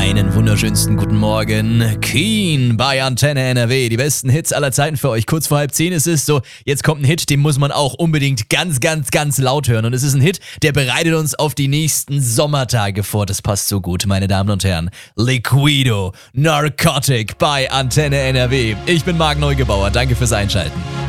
Einen wunderschönsten guten Morgen. Keen bei Antenne NRW. Die besten Hits aller Zeiten für euch. Kurz vor 9:30 ist es so, jetzt kommt ein Hit, den muss man auch unbedingt ganz laut hören. Und es ist ein Hit, der bereitet uns auf die nächsten Sommertage vor. Das passt so gut, meine Damen und Herren. Liquido, Narcotic bei Antenne NRW. Ich bin Marc Neugebauer. Danke fürs Einschalten.